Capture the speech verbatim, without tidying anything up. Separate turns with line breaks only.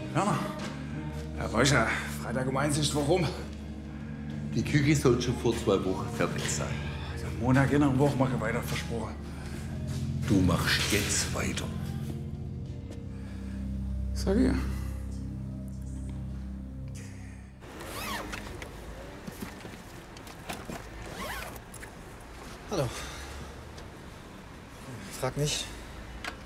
Werner, Herr Beuscher, Freitag um eins ist warum?
Die Küche soll schon vor zwei Wochen fertig sein.
Am Montag in einer Woche mache ich weiter, versprochen.
Du machst jetzt weiter.
Sag ich.
Hallo. Frag nicht.